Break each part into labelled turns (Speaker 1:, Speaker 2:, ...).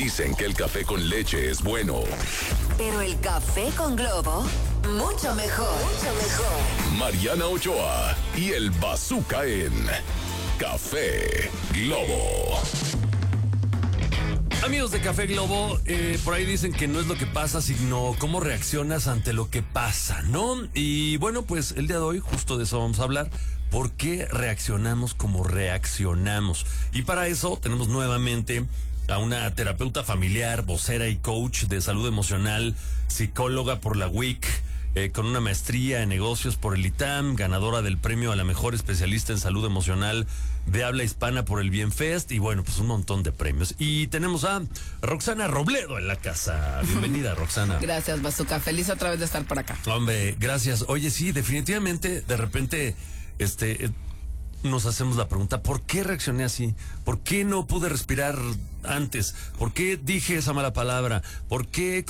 Speaker 1: Dicen que el café con leche es bueno.
Speaker 2: Pero el café con Globo, mucho mejor. Mucho mejor.
Speaker 1: Mariana Ochoa y el Bazooka en Café Globo.
Speaker 3: Amigos de Café Globo, por ahí dicen que no es lo que pasa, sino cómo reaccionas ante lo que pasa, ¿no? Y bueno, pues el día de hoy justo de eso vamos a hablar. ¿Por qué reaccionamos como reaccionamos? Y para eso tenemos nuevamente a una terapeuta familiar, vocera y coach de salud emocional, psicóloga por la WIC, con una maestría en negocios por el ITAM, ganadora del premio a la mejor especialista en salud emocional de habla hispana por el Bienfest, y bueno, pues un montón de premios. Y tenemos a Roxana Robledo en la casa. Bienvenida, Roxana.
Speaker 4: Gracias, Bazooka. Feliz otra vez de estar por acá.
Speaker 3: Hombre, gracias. Oye, sí, definitivamente, de repente, nos hacemos la pregunta, ¿por qué reaccioné así? ¿Por qué no pude respirar antes? ¿Por qué dije esa mala palabra? ¿Por qué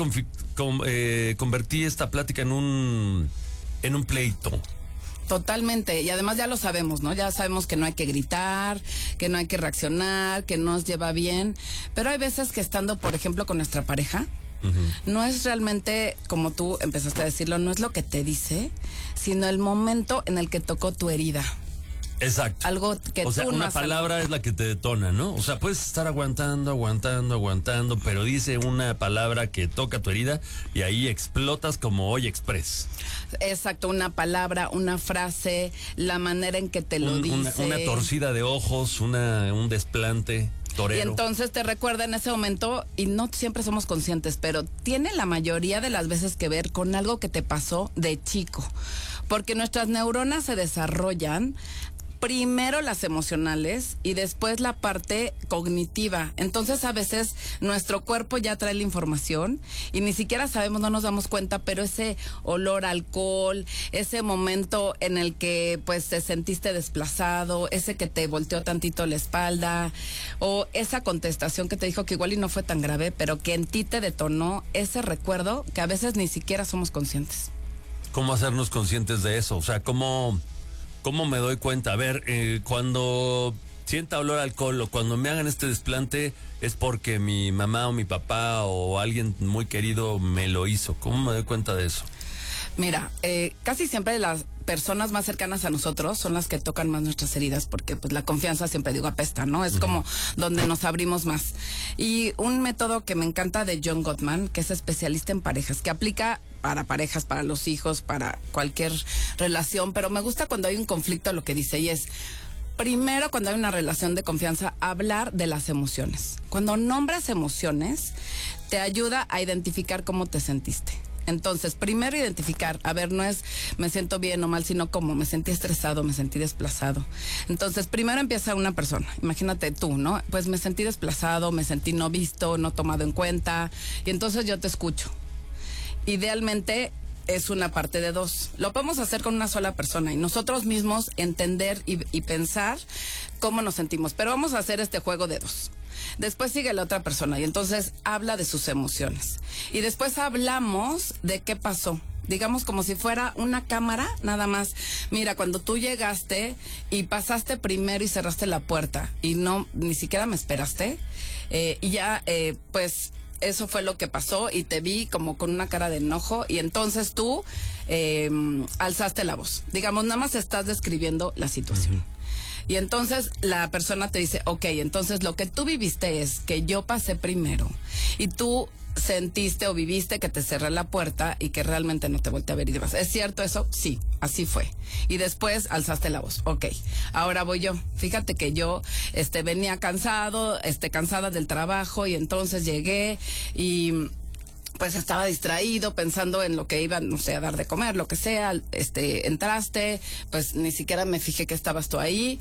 Speaker 3: convertí esta plática en un pleito?
Speaker 4: Totalmente, y además ya lo sabemos, ¿no? Ya sabemos que no hay que gritar, que no hay que reaccionar, que no nos lleva bien, pero hay veces que estando, por ejemplo, con nuestra pareja, no es realmente, como tú empezaste a decirlo, no es lo que te dice, sino el momento en el que tocó tu herida.
Speaker 3: Exacto.
Speaker 4: Algo que
Speaker 3: o sea,
Speaker 4: tú no
Speaker 3: una
Speaker 4: has
Speaker 3: palabra es la que te detona, ¿no? O sea, puedes estar aguantando, pero dice una palabra que toca tu herida y ahí explotas como Hoy Express.
Speaker 4: Exacto, una palabra, una frase, la manera en que te lo dice.
Speaker 3: Una torcida de ojos, un desplante torero.
Speaker 4: Y entonces te recuerda en ese momento, y no siempre somos conscientes, pero tiene la mayoría de las veces que ver con algo que te pasó de chico. Porque nuestras neuronas se desarrollan primero las emocionales y después la parte cognitiva. Entonces a veces nuestro cuerpo ya trae la información y ni siquiera sabemos, no nos damos cuenta, pero ese olor a alcohol, ese momento en el que pues te sentiste desplazado, ese que te volteó tantito la espalda, o esa contestación que te dijo que igual y no fue tan grave, pero que en ti te detonó ese recuerdo que a veces ni siquiera somos conscientes.
Speaker 3: ¿Cómo hacernos conscientes de eso? O sea, ¿cómo me doy cuenta? A ver, cuando sienta olor a alcohol o cuando me hagan este desplante es porque mi mamá o mi papá o alguien muy querido me lo hizo. ¿Cómo me doy cuenta de eso?
Speaker 4: Mira, casi siempre las personas más cercanas a nosotros son las que tocan más nuestras heridas, porque pues la confianza, siempre digo, apesta, ¿no? Es como donde nos abrimos más. Y un método que me encanta de John Gottman, que es especialista en parejas, que aplica para parejas, para los hijos, para cualquier relación, pero me gusta cuando hay un conflicto lo que dice, y es: primero, cuando hay una relación de confianza, hablar de las emociones. Cuando nombras emociones, te ayuda a identificar cómo te sentiste. Entonces, primero identificar, a ver, no es me siento bien o mal, sino cómo me sentí estresado, me sentí desplazado. Entonces, primero empieza una persona, imagínate tú, ¿no? Pues me sentí desplazado, me sentí no visto, no tomado en cuenta, y entonces yo te escucho. Idealmente es una parte de dos. Lo podemos hacer con una sola persona y nosotros mismos entender y pensar cómo nos sentimos, pero vamos a hacer este juego de dos. Después sigue la otra persona y entonces habla de sus emociones. Y después hablamos de qué pasó. Digamos como si fuera una cámara, nada más. Mira, cuando tú llegaste y pasaste primero y cerraste la puerta y no, ni siquiera me esperaste, y ya, pues, eso fue lo que pasó y te vi como con una cara de enojo y entonces tú alzaste la voz. Digamos, nada más estás describiendo la situación. Y entonces la persona te dice, ok, entonces lo que tú viviste es que yo pasé primero y tú sentiste o viviste que te cerré la puerta y que realmente no te volteé a ver y demás. ¿Es cierto eso? Sí, así fue. Y después alzaste la voz. Ok, ahora voy yo. Fíjate que yo venía cansada del trabajo y entonces llegué y pues estaba distraído pensando en lo que iban, no sé, a dar de comer, lo que sea. Entraste, pues ni siquiera me fijé que estabas tú ahí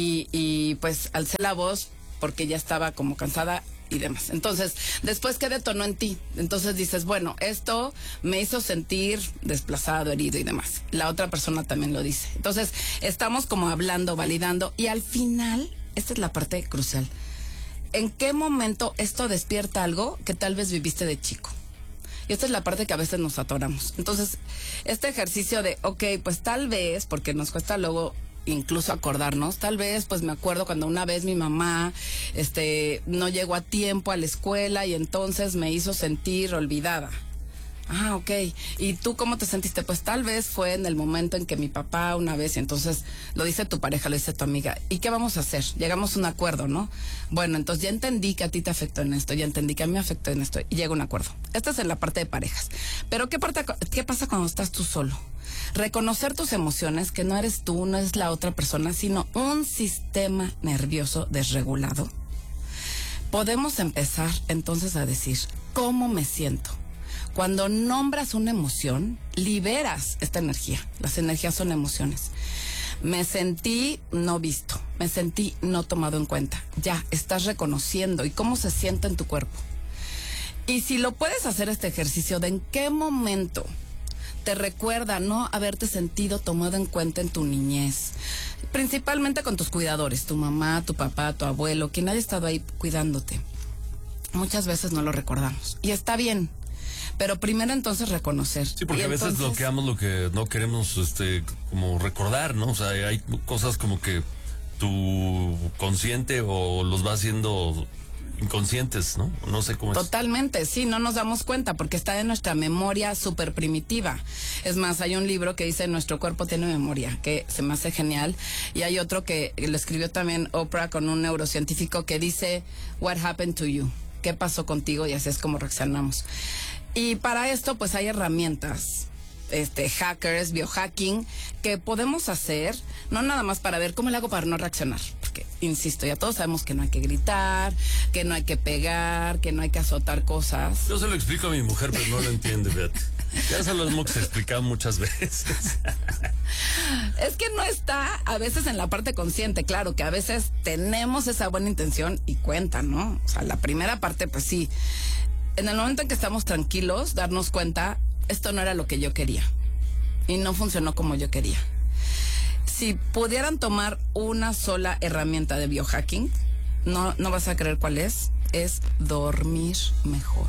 Speaker 4: y pues alcé la voz porque ya estaba como cansada y demás. Entonces, después, ¿qué detonó en ti? Entonces dices, bueno, esto me hizo sentir desplazado, herido y demás. La otra persona también lo dice. Entonces, estamos como hablando, validando, y al final, esta es la parte crucial. ¿En qué momento esto despierta algo que tal vez viviste de chico? Y esta es la parte que a veces nos atoramos. Entonces, este ejercicio de, ok, pues tal vez, porque nos cuesta luego incluso acordarnos. Tal vez, pues me acuerdo cuando una vez mi mamá no llegó a tiempo a la escuela y entonces me hizo sentir olvidada. Ah, ok. ¿Y tú cómo te sentiste? Pues tal vez fue en el momento en que mi papá una vez, y entonces lo dice tu pareja, lo dice tu amiga. ¿Y qué vamos a hacer? Llegamos a un acuerdo, ¿no? Bueno, entonces ya entendí que a ti te afectó en esto, ya entendí que a mí me afectó en esto, y llega un acuerdo. Esta es en la parte de parejas. Pero ¿qué pasa cuando estás tú solo? Reconocer tus emociones, que no eres tú, no es la otra persona, sino un sistema nervioso desregulado. Podemos empezar entonces a decir, ¿cómo me siento? Cuando nombras una emoción, liberas esta energía. Las energías son emociones. Me sentí no visto, me sentí no tomado en cuenta. Ya, estás reconociendo y cómo se siente en tu cuerpo. Y si lo puedes hacer este ejercicio de en qué momento te recuerda no haberte sentido tomado en cuenta en tu niñez, principalmente con tus cuidadores, tu mamá, tu papá, tu abuelo, quien haya estado ahí cuidándote. Muchas veces no lo recordamos. Y está bien. Pero primero entonces reconocer.
Speaker 3: Sí, porque a veces bloqueamos lo que no queremos como recordar, ¿no? O sea, hay cosas como que tu consciente o los va haciendo inconscientes, ¿no? No sé cómo es.
Speaker 4: Totalmente, sí, no nos damos cuenta porque está en nuestra memoria súper primitiva. Es más, hay un libro que dice nuestro cuerpo tiene memoria, que se me hace genial. Y hay otro que lo escribió también Oprah con un neurocientífico que dice What happened to you? ¿Qué pasó contigo? Y así es como reaccionamos. Y para esto, pues hay herramientas, hackers, biohacking, que podemos hacer, no nada más para ver cómo le hago para no reaccionar. Porque, insisto, ya todos sabemos que no hay que gritar, que no hay que pegar, que no hay que azotar cosas.
Speaker 3: Yo se lo explico a mi mujer, pero no lo entiende, fíjate. Ya se lo hemos explicado muchas veces.
Speaker 4: Es que no está a veces en la parte consciente, claro, que a veces tenemos esa buena intención y cuenta, ¿no? O sea, la primera parte, pues sí. En el momento en que estamos tranquilos, darnos cuenta, esto no era lo que yo quería. Y no funcionó como yo quería. Si pudieran tomar una sola herramienta de biohacking, no vas a creer cuál es dormir mejor.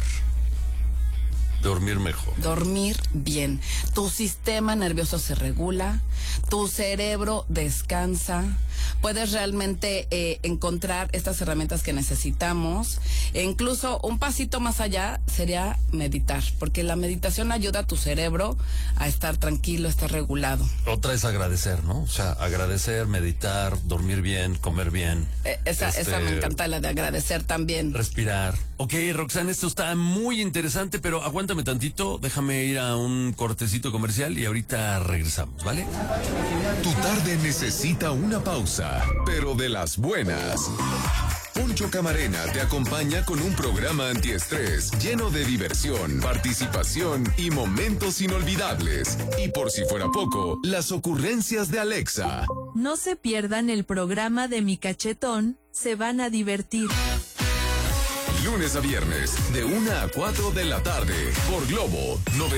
Speaker 3: Dormir mejor.
Speaker 4: Dormir bien. Tu sistema nervioso se regula, tu cerebro descansa, puedes realmente encontrar estas herramientas que necesitamos. E incluso un pasito más allá sería meditar, porque la meditación ayuda a tu cerebro a estar tranquilo, a estar regulado.
Speaker 3: Otra es agradecer, ¿no? O sea, agradecer, meditar, dormir bien, comer bien.
Speaker 4: Esa me encanta, la de agradecer también.
Speaker 3: Respirar. Ok, Roxanne, esto está muy interesante, pero aguántame tantito, déjame ir a un cortecito comercial y ahorita regresamos, ¿vale?
Speaker 1: Tu tarde necesita una pausa, pero de las buenas. Poncho Camarena te acompaña con un programa antiestrés lleno de diversión, participación y momentos inolvidables. Y por si fuera poco, las ocurrencias de Alexa.
Speaker 5: No se pierdan el programa de Mi Cachetón, se van a divertir.
Speaker 1: Lunes a viernes, de 1 a 4 de la tarde, por Globo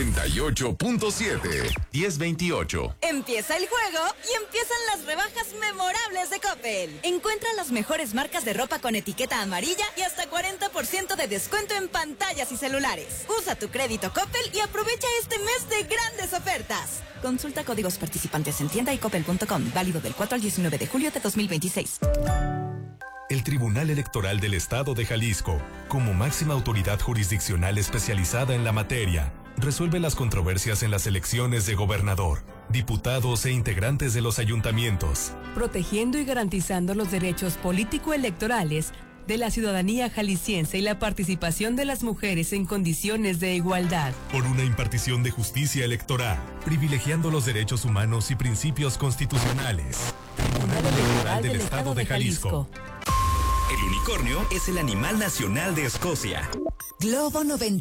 Speaker 1: 98.7, 1028.
Speaker 6: Empieza el juego y empiezan las rebajas memorables de Coppel. Encuentra las mejores marcas de ropa con etiqueta amarilla y hasta 40% de descuento en pantallas y celulares. Usa tu crédito Coppel y aprovecha este mes de grandes ofertas. Consulta códigos participantes en tienda y coppel.com. Válido del 4 al 19 de julio de 2026.
Speaker 7: El Tribunal Electoral del Estado de Jalisco, como máxima autoridad jurisdiccional especializada en la materia, resuelve las controversias en las elecciones de gobernador, diputados e integrantes de los ayuntamientos,
Speaker 8: protegiendo y garantizando los derechos político-electorales de la ciudadanía jalisciense y la participación de las mujeres en condiciones de igualdad.
Speaker 7: Por una impartición de justicia electoral, privilegiando los derechos humanos y principios constitucionales. Tribunal Electoral del Estado de Jalisco.
Speaker 9: El unicornio es el animal nacional de Escocia.
Speaker 2: Globo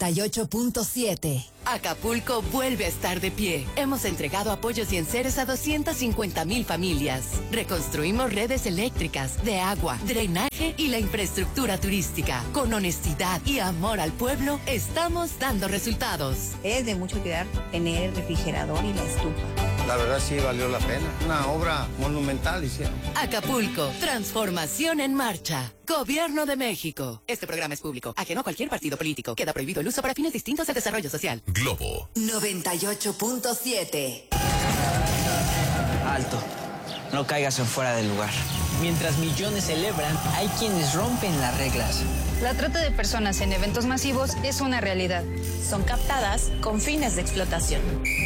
Speaker 2: 98.7. Acapulco vuelve a estar de pie. Hemos entregado apoyos y enseres a 250,000 familias. Reconstruimos redes eléctricas, de agua, drenaje y la infraestructura turística. Con honestidad y amor al pueblo, estamos dando resultados.
Speaker 10: Es de mucho cuidar tener el refrigerador y la estufa.
Speaker 11: La verdad sí valió la pena. Una obra monumental hicieron.
Speaker 2: Acapulco, transformación en marcha. Gobierno de México. Este programa es público, ajeno a cualquier partido político. Queda prohibido el uso para fines distintos de desarrollo social.
Speaker 1: Globo
Speaker 2: 98.7.
Speaker 12: Alto. No caigas en fuera de lugar. Mientras millones celebran, hay quienes rompen las reglas.
Speaker 13: La trata de personas en eventos masivos es una realidad.
Speaker 14: Son captadas con fines de explotación.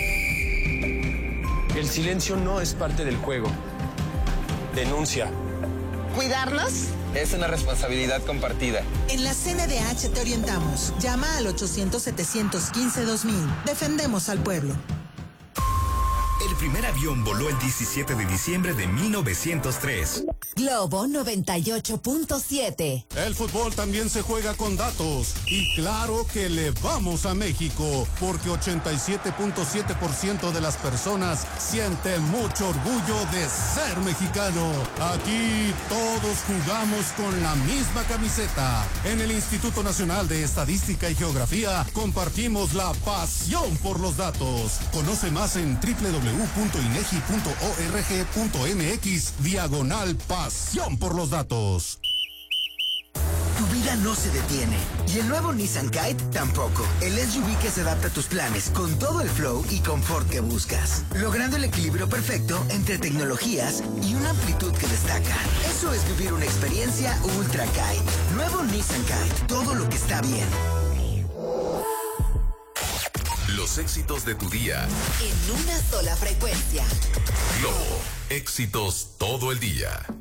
Speaker 15: El silencio no es parte del juego. Denuncia.
Speaker 16: ¿Cuidarnos?
Speaker 17: Es una responsabilidad compartida.
Speaker 16: En la CNDH te orientamos. Llama al 800-715-2000. Defendemos al pueblo.
Speaker 9: El primer avión voló el 17 de diciembre de 1903.
Speaker 2: Globo 98.7.
Speaker 18: El fútbol también se juega con datos. Y claro que le vamos a México, porque 87.7% de las personas sienten mucho orgullo de ser mexicano. Aquí todos jugamos con la misma camiseta. En el Instituto Nacional de Estadística y Geografía compartimos la pasión por los datos. Conoce más en www.inegi.org.mx/pasión por los datos.
Speaker 19: Tu vida no se detiene y el nuevo Nissan Kite tampoco. El SUV que se adapta a tus planes con todo el flow y confort que buscas, logrando el equilibrio perfecto entre tecnologías y una amplitud que destaca. Eso es vivir una experiencia Ultra Kite. Nuevo Nissan Kite, todo lo que está bien.
Speaker 1: Los éxitos de tu día.
Speaker 2: En una sola frecuencia.
Speaker 1: Globo. Éxitos todo el día.